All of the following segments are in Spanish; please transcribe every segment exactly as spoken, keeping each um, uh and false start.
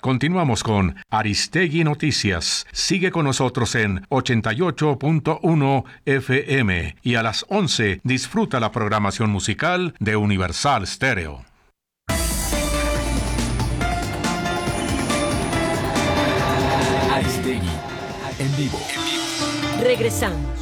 Continuamos con Aristegui Noticias. Sigue con nosotros en ochenta y ocho punto uno F M y a las once disfruta la programación musical de Universal Stereo. Aristegui en vivo. Regresamos.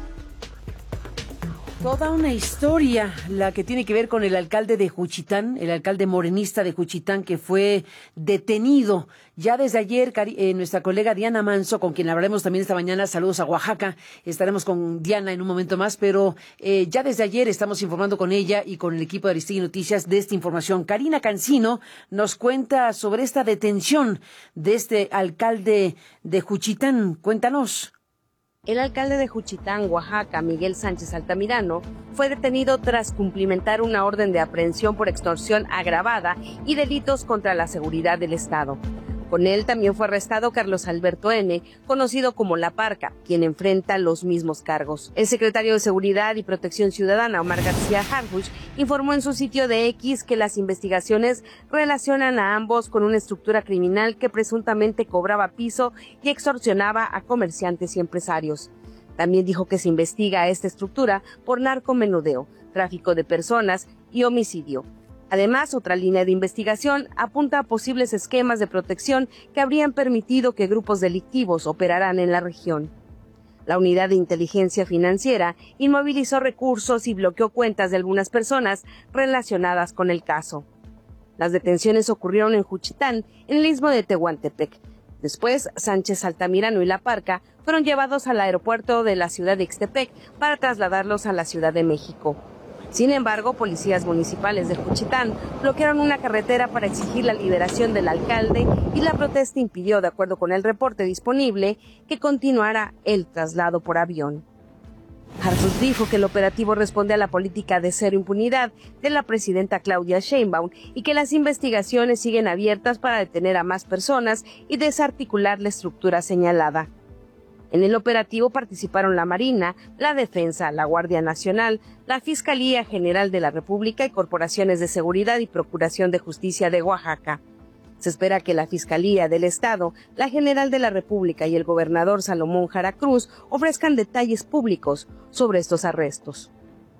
Toda una historia, la que tiene que ver con el alcalde de Juchitán, el alcalde morenista de Juchitán, que fue detenido ya desde ayer. Eh, nuestra colega Diana Manso, con quien hablaremos también esta mañana, saludos a Oaxaca, estaremos con Diana en un momento más, pero eh, ya desde ayer estamos informando con ella y con el equipo de Aristegui Noticias de esta información. Karina Cancino nos cuenta sobre esta detención de este alcalde de Juchitán. Cuéntanos. El alcalde de Juchitán, Oaxaca, Miguel Sánchez Altamirano, fue detenido tras cumplimentar una orden de aprehensión por extorsión agravada y delitos contra la seguridad del Estado. Con él también fue arrestado Carlos Alberto N., conocido como La Parca, quien enfrenta los mismos cargos. El secretario de Seguridad y Protección Ciudadana, Omar García Harfuch, informó en su sitio de X que las investigaciones relacionan a ambos con una estructura criminal que presuntamente cobraba piso y extorsionaba a comerciantes y empresarios. También dijo que se investiga a esta estructura por narcomenudeo, tráfico de personas y homicidio. Además, otra línea de investigación apunta a posibles esquemas de protección que habrían permitido que grupos delictivos operaran en la región. La Unidad de Inteligencia Financiera inmovilizó recursos y bloqueó cuentas de algunas personas relacionadas con el caso. Las detenciones ocurrieron en Juchitán, en el istmo de Tehuantepec. Después, Sánchez Altamirano y La Parca fueron llevados al aeropuerto de la ciudad de Ixtepec para trasladarlos a la Ciudad de México. Sin embargo, policías municipales de Juchitán bloquearon una carretera para exigir la liberación del alcalde y la protesta impidió, de acuerdo con el reporte disponible, que continuara el traslado por avión. Harfuch dijo que el operativo responde a la política de cero impunidad de la presidenta Claudia Sheinbaum y que las investigaciones siguen abiertas para detener a más personas y desarticular la estructura señalada. En el operativo participaron la Marina, la Defensa, la Guardia Nacional, la Fiscalía General de la República y corporaciones de seguridad y procuración de justicia de Oaxaca. Se espera que la Fiscalía del Estado, la General de la República y el gobernador Salomón Jara Cruz ofrezcan detalles públicos sobre estos arrestos.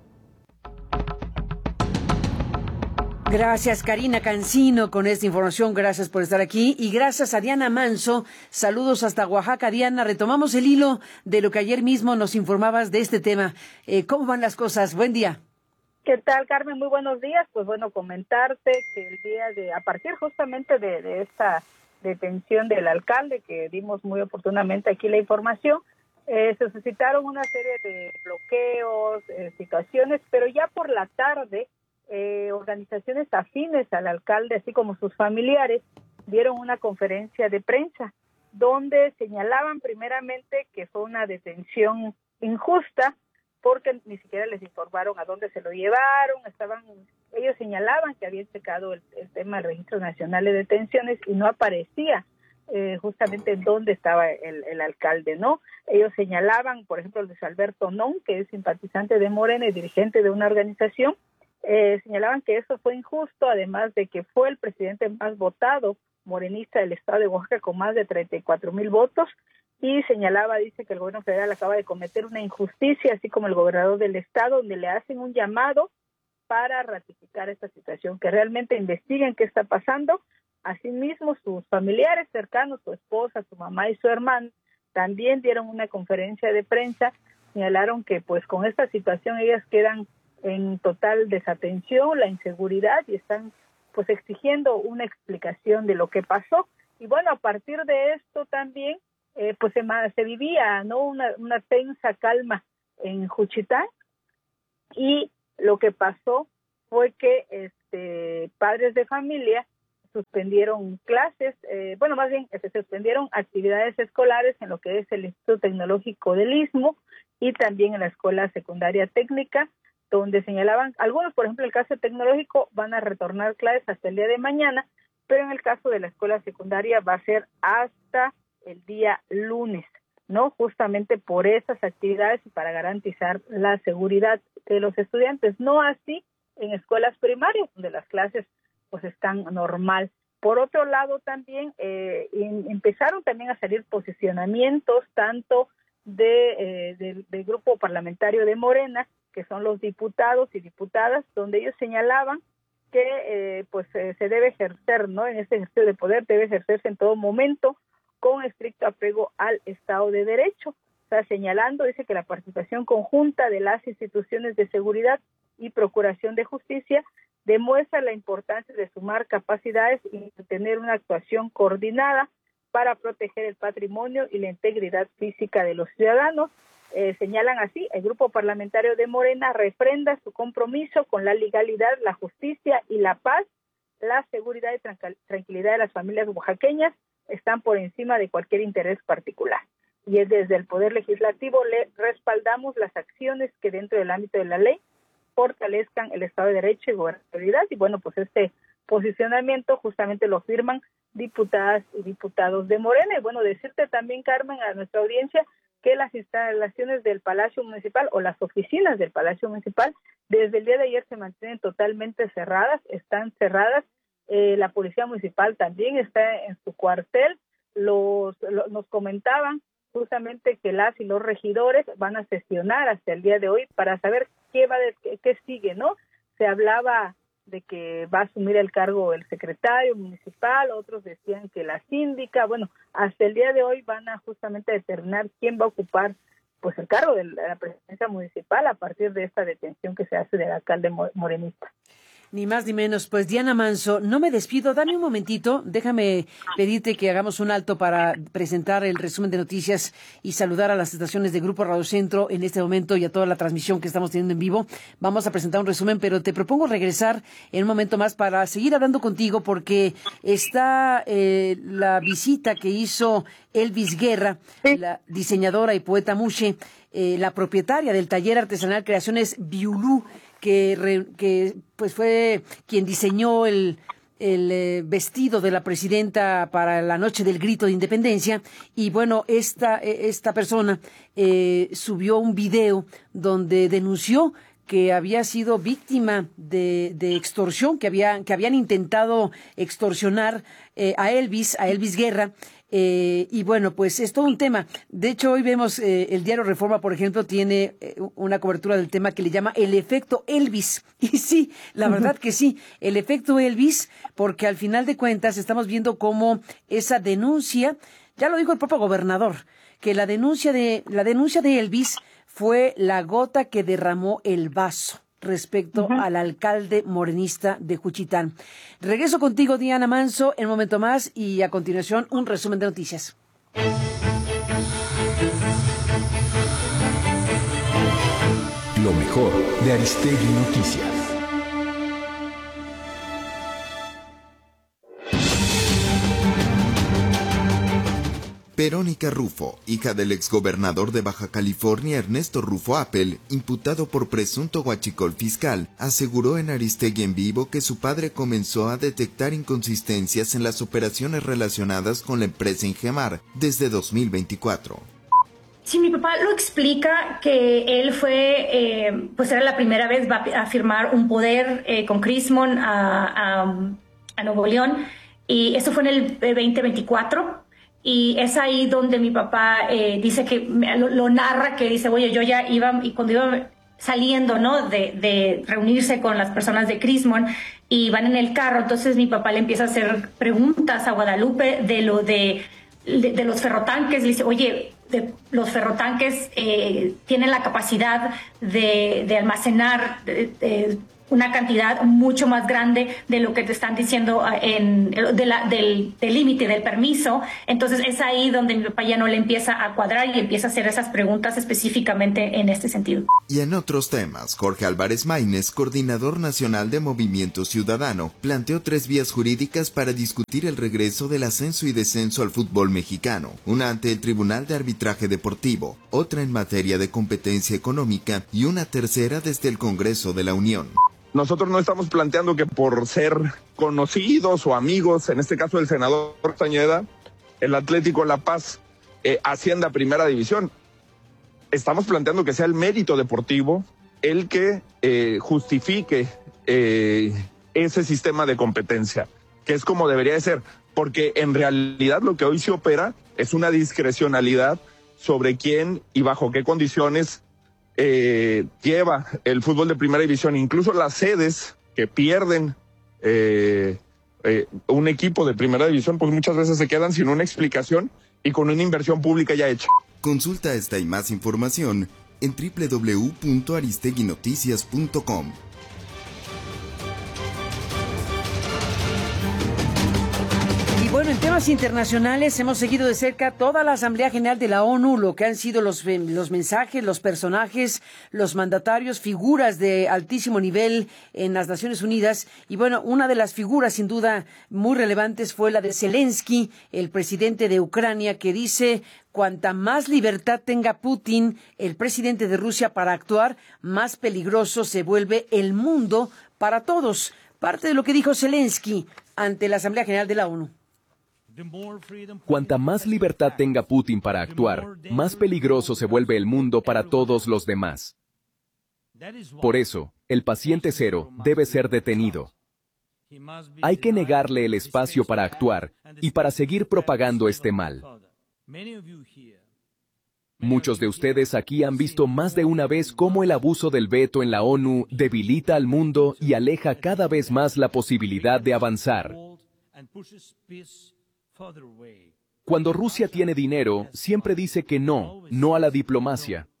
Gracias, Karina Cancino, con esta información. Gracias por estar aquí. Y gracias a Diana Manso. Saludos hasta Oaxaca. Diana, retomamos el hilo de lo que ayer mismo nos informabas de este tema. Eh, ¿Cómo van las cosas? Buen día. ¿Qué tal, Carmen? Muy buenos días. Pues bueno, comentarte que el día de, a partir justamente de, de esta detención del alcalde, que dimos muy oportunamente aquí la información, eh, se suscitaron una serie de bloqueos, eh, situaciones, pero ya por la tarde, Eh, organizaciones afines al alcalde, así como sus familiares, dieron una conferencia de prensa donde señalaban primeramente que fue una detención injusta porque ni siquiera les informaron a dónde se lo llevaron. Estaban, ellos señalaban que habían checado el, el tema del Registro Nacional de Detenciones y no aparecía eh, justamente dónde estaba el, el alcalde, ¿no? Ellos señalaban, por ejemplo, Luis Alberto Non, que es simpatizante de Morena y dirigente de una organización. Eh, señalaban que eso fue injusto, además de que fue el presidente más votado morenista del estado de Oaxaca con más de treinta y cuatro mil votos, y señalaba, dice que el gobierno federal acaba de cometer una injusticia, así como el gobernador del estado, donde le hacen un llamado para ratificar esta situación, que realmente investiguen qué está pasando. Asimismo, sus familiares cercanos, su esposa, su mamá y su hermano, también dieron una conferencia de prensa, señalaron que pues con esta situación ellas quedan en total desatención, la inseguridad, y están pues exigiendo una explicación de lo que pasó. Y bueno, a partir de esto también eh, pues se, se vivía no una, una tensa calma en Juchitán, y lo que pasó fue que este padres de familia suspendieron clases, eh, bueno, más bien se suspendieron actividades escolares en lo que es el Instituto Tecnológico del Istmo y también en la Escuela Secundaria Técnica, donde señalaban, algunos, por ejemplo, el caso tecnológico van a retornar clases hasta el día de mañana, pero en el caso de la escuela secundaria va a ser hasta el día lunes, ¿no? Justamente por esas actividades y para garantizar la seguridad de los estudiantes. No así en escuelas primarias, donde las clases pues están normal. Por otro lado, también eh, in, empezaron también a salir posicionamientos tanto de, eh, del, del grupo parlamentario de Morena, que son los diputados y diputadas, donde ellos señalaban que eh, pues eh, se debe ejercer, ¿no? En este ejercicio de poder debe ejercerse en todo momento con estricto apego al Estado de Derecho. O sea, señalando, dice que la participación conjunta de las instituciones de seguridad y procuración de justicia demuestra la importancia de sumar capacidades y tener una actuación coordinada para proteger el patrimonio y la integridad física de los ciudadanos. Eh, señalan así, el grupo parlamentario de Morena refrenda su compromiso con la legalidad, la justicia y la paz. La seguridad y tranqu- tranquilidad de las familias oaxaqueñas están por encima de cualquier interés particular. Y es desde el Poder Legislativo le respaldamos las acciones que dentro del ámbito de la ley fortalezcan el Estado de Derecho y gobernabilidad. Y bueno, pues este posicionamiento justamente lo firman diputadas y diputados de Morena. Y bueno, decirte también, Carmen, a nuestra audiencia, que las instalaciones del Palacio Municipal o las oficinas del Palacio Municipal desde el día de ayer se mantienen totalmente cerradas, están cerradas. Eh, la Policía Municipal también está en su cuartel. Los, lo, nos comentaban justamente que las y los regidores van a sesionar hasta el día de hoy para saber qué va de, qué, qué sigue, ¿no? Se hablaba de que va a asumir el cargo el secretario municipal, otros decían que la síndica. Bueno, hasta el día de hoy van a justamente determinar quién va a ocupar pues el cargo de la presidencia municipal a partir de esta detención que se hace del alcalde morenista. Ni más ni menos. Pues Diana Manso, no me despido, dame un momentito, déjame pedirte que hagamos un alto para presentar el resumen de noticias y saludar a las estaciones de Grupo Radio Centro en este momento y a toda la transmisión que estamos teniendo en vivo. Vamos a presentar un resumen, pero te propongo regresar en un momento más para seguir hablando contigo porque está eh, la visita que hizo Elvis Guerra, sí, la diseñadora y poeta Mushe, eh, la propietaria del taller artesanal Creaciones Biulú, que, re, que pues fue quien diseñó el, el eh, vestido de la presidenta para la noche del grito de independencia. Y bueno, esta, esta persona eh, subió un video donde denunció que había sido víctima de, de extorsión, que había, que habían intentado extorsionar eh, a Elvis, a Elvis Guerra. Eh, y bueno, pues es todo un tema. De hecho, hoy vemos eh, el diario Reforma, por ejemplo, tiene eh, una cobertura del tema que le llama el efecto Elvis. Y sí, la verdad que sí, el efecto Elvis, porque al final de cuentas estamos viendo cómo esa denuncia, ya lo dijo el propio gobernador, que la denuncia de la denuncia de Elvis fue la gota que derramó el vaso respecto uh-huh. al alcalde morenista de Juchitán. Regreso contigo, Diana Manso, en un momento más y a continuación un resumen de noticias. Lo mejor de Aristegui Noticias. Verónica Rufo, hija del exgobernador de Baja California Ernesto Rufo Appel, imputado por presunto huachicol fiscal, aseguró en Aristegui en Vivo que su padre comenzó a detectar inconsistencias en las operaciones relacionadas con la empresa Ingemar desde dos mil veinticuatro. Sí, mi papá lo explica que él fue, eh, pues era la primera vez va a firmar un poder eh, con Crismon a, a, a Nuevo León, y eso fue en el veinte veinticuatro. Y es ahí donde mi papá eh, dice que lo, lo narra, que dice, oye, yo ya iba, y cuando iba saliendo, ¿no? De, de reunirse con las personas de Crismon y van en el carro, entonces mi papá le empieza a hacer preguntas a Guadalupe de lo de, de, de los ferrotanques. Le dice, oye, de, los ferrotanques eh, tienen la capacidad de, de almacenar de, de, una cantidad mucho más grande de lo que te están diciendo en, de la, del límite del, del permiso. Entonces es ahí donde mi papá ya no le empieza a cuadrar y empieza a hacer esas preguntas específicamente en este sentido. Y en otros temas, Jorge Álvarez Maínez, coordinador nacional de Movimiento Ciudadano, planteó tres vías jurídicas para discutir el regreso del ascenso y descenso al fútbol mexicano, una ante el Tribunal de Arbitraje Deportivo, otra en materia de competencia económica y una tercera desde el Congreso de la Unión. Nosotros no estamos planteando que por ser conocidos o amigos, en este caso el senador Castañeda, el Atlético La Paz eh, ascienda a Primera División. Estamos planteando que sea el mérito deportivo el que eh, justifique eh, ese sistema de competencia. que es como debería de ser, porque en realidad lo que hoy se opera es una discrecionalidad sobre quién y bajo qué condiciones eh, lleva el fútbol de primera división. Incluso las sedes que pierden eh, eh, un equipo de primera división, pues muchas veces se quedan sin una explicación y con una inversión pública ya hecha. Consulta esta y más información en doble u doble u doble u punto aristegui noticias punto com. Bueno, en temas internacionales hemos seguido de cerca toda la Asamblea General de la ONU, lo que han sido los, los mensajes, los personajes, los mandatarios, figuras de altísimo nivel en las Naciones Unidas. Y bueno, una de las figuras sin duda muy relevantes fue la de Zelensky, el presidente de Ucrania, que dice: cuanta más libertad tenga Putin, el presidente de Rusia, para actuar, más peligroso se vuelve el mundo para todos. Parte de lo que dijo Zelensky ante la Asamblea General de la ONU. Cuanta más libertad tenga Putin para actuar, más peligroso se vuelve el mundo para todos los demás. Por eso, el paciente cero debe ser detenido. Hay que negarle el espacio para actuar y para seguir propagando este mal. Muchos de ustedes aquí han visto más de una vez cómo el abuso del veto en la ONU debilita al mundo y aleja cada vez más la posibilidad de avanzar. Cuando Rusia tiene dinero, siempre dice que no, no a la diplomacia.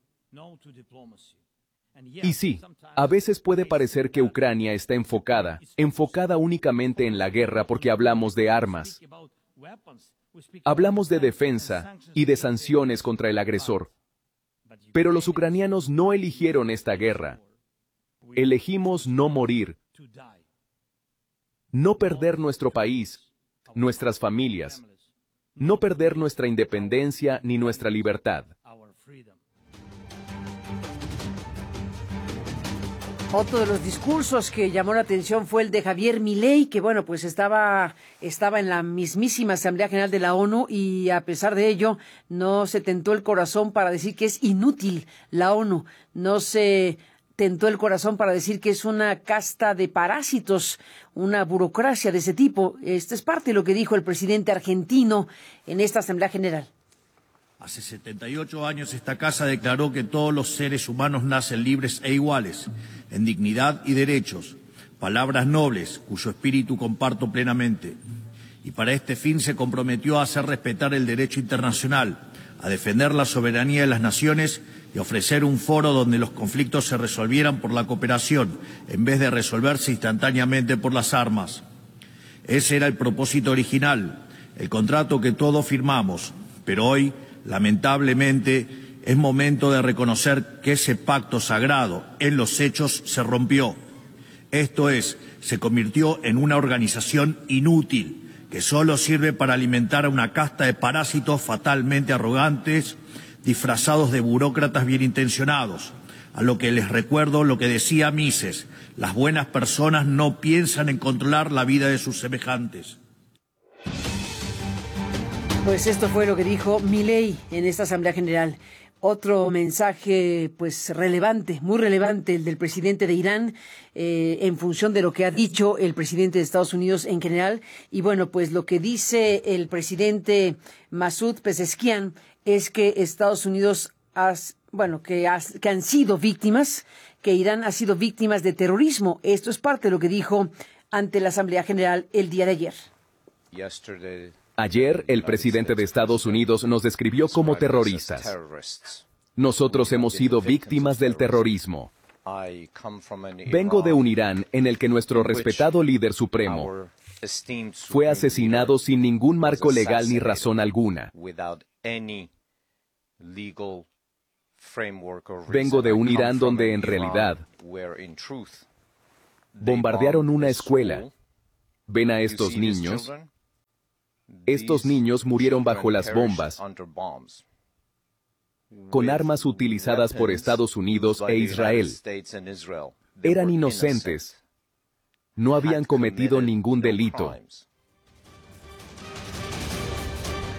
Y sí, a veces puede parecer que Ucrania está enfocada, enfocada únicamente en la guerra porque hablamos de armas. Hablamos de defensa y de sanciones contra el agresor. Pero los ucranianos no eligieron esta guerra. Elegimos no morir, no perder nuestro país, nuestras familias, no perder nuestra independencia ni nuestra libertad. Otro de los discursos que llamó la atención fue el de Javier Milei, que bueno, pues estaba, estaba en la mismísima Asamblea General de la ONU y a pesar de ello no se tentó el corazón para decir que es inútil la ONU, no se tentó el corazón para decir que es una casta de parásitos, una burocracia de ese tipo. Esto es parte de lo que dijo el presidente argentino en esta Asamblea General. Hace setenta y ocho años esta casa declaró que todos los seres humanos nacen libres e iguales, en dignidad y derechos, palabras nobles cuyo espíritu comparto plenamente. Y para este fin se comprometió a hacer respetar el derecho internacional, a defender la soberanía de las naciones y ofrecer un foro donde los conflictos se resolvieran por la cooperación, en vez de resolverse instantáneamente por las armas. Ese era el propósito original, el contrato que todos firmamos, pero hoy, lamentablemente, es momento de reconocer que ese pacto sagrado en los hechos se rompió. Esto es, se convirtió en una organización inútil, que solo sirve para alimentar a una casta de parásitos fatalmente arrogantes, disfrazados de burócratas bien intencionados, a lo que les recuerdo lo que decía Mises: las buenas personas no piensan en controlar la vida de sus semejantes. Pues esto fue lo que dijo Milei en esta Asamblea General. Otro mensaje, pues, relevante, muy relevante, el del presidente de Irán, eh, en función de lo que ha dicho el presidente de Estados Unidos en general. Y bueno, pues lo que dice el presidente Masoud Pezeshkian es que Estados Unidos, has, bueno, que, has, que han sido víctimas, que Irán ha sido víctimas de terrorismo. Esto es parte de lo que dijo ante la Asamblea General el día de ayer. Ayer, el presidente de Estados Unidos nos describió como terroristas. Nosotros hemos sido víctimas del terrorismo. Vengo de un Irán en el que nuestro respetado líder supremo fue asesinado sin ningún marco legal ni razón alguna. Vengo de un Irán donde en realidad bombardearon una escuela. ¿Ven a estos niños? Estos niños murieron bajo las bombas, con armas utilizadas por Estados Unidos e Israel. Eran inocentes. No habían cometido ningún delito.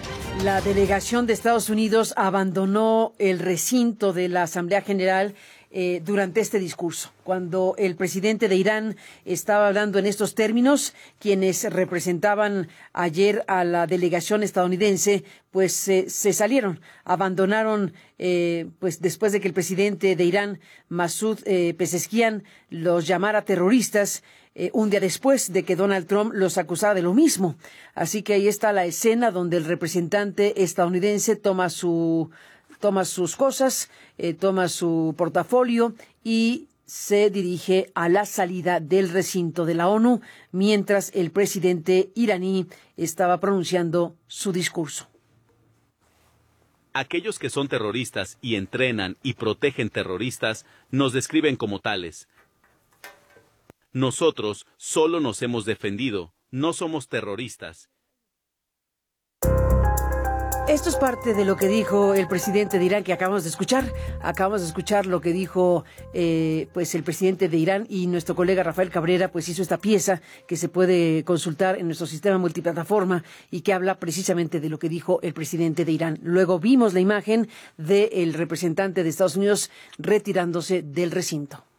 La delegación de Estados Unidos abandonó el recinto de la Asamblea General eh, durante este discurso. Cuando el presidente de Irán estaba hablando en estos términos, quienes representaban ayer a la delegación estadounidense, pues eh, se salieron, abandonaron, eh, pues después de que el presidente de Irán, Masoud eh, Pezeshkian, los llamara terroristas, Eh, un día después de que Donald Trump los acusara de lo mismo. Así que ahí está la escena donde el representante estadounidense toma su toma sus cosas, eh, toma su portafolio y se dirige a la salida del recinto de la ONU, mientras el presidente iraní estaba pronunciando su discurso. Aquellos que son terroristas y entrenan y protegen terroristas nos describen como tales. Nosotros solo nos hemos defendido, no somos terroristas. Esto es parte de lo que dijo el presidente de Irán que acabamos de escuchar. Acabamos de escuchar lo que dijo eh, pues el presidente de Irán, y nuestro colega Rafael Cabrera pues hizo esta pieza que se puede consultar en nuestro sistema multiplataforma y que habla precisamente de lo que dijo el presidente de Irán. Luego vimos la imagen del representante de Estados Unidos retirándose del recinto.